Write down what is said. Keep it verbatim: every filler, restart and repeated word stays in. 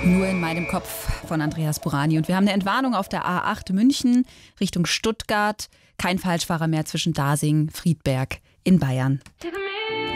Nur in meinem Kopf von Andreas Burani. Und wir haben eine Entwarnung auf der A acht München Richtung Stuttgart. Kein Falschfahrer mehr zwischen Dasing, Friedberg in Bayern.